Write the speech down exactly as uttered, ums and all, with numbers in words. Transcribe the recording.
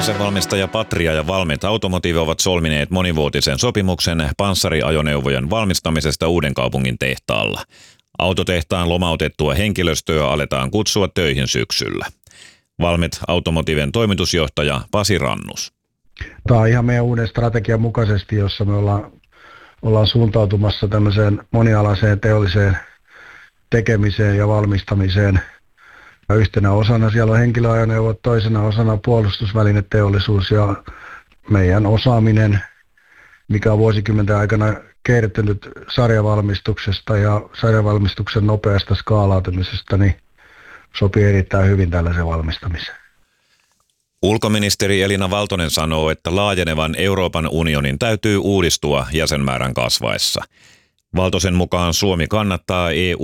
Asevalmistaja Patria ja Valmet Automotive ovat solmineet monivuotisen sopimuksen panssariajoneuvojen valmistamisesta Uudenkaupungin tehtaalla. Autotehtaan lomautettua henkilöstöä aletaan kutsua töihin syksyllä. Valmet Automotiven toimitusjohtaja Pasi Rannus. Tämä on ihan meidän uuden strategian mukaisesti, jossa me ollaan, ollaan suuntautumassa tämmöiseen monialaiseen teolliseen tekemiseen ja valmistamiseen. Ja yhtenä osana siellä on henkilöajoneuvot, toisena osana puolustusvälineteollisuus ja meidän osaaminen, mikä on vuosikymmenten aikana kertynyt sarjavalmistuksesta ja sarjavalmistuksen nopeasta skaalautumisesta, niin sopii erittäin hyvin tällaisen valmistamiseen. Ulkoministeri Elina Valtonen sanoo, että laajenevan Euroopan unionin täytyy uudistua jäsenmäärän kasvaessa. Valtosen mukaan Suomi kannattaa E